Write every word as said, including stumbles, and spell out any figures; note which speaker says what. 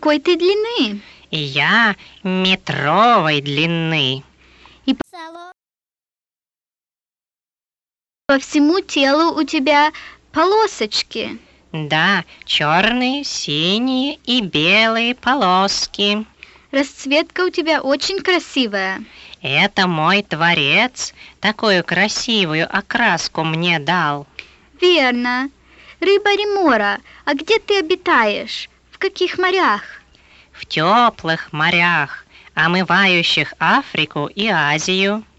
Speaker 1: какой ты длины?
Speaker 2: Я метровой длины.
Speaker 1: И по всему телу у тебя полосочки.
Speaker 2: Да, черные, синие и белые полоски.
Speaker 1: Расцветка у тебя очень красивая.
Speaker 2: Это мой творец такую красивую окраску мне дал.
Speaker 1: Верно. Рыба Ремора, а где ты обитаешь? В каких морях?
Speaker 2: В теплых морях, омывающих Африку и Азию.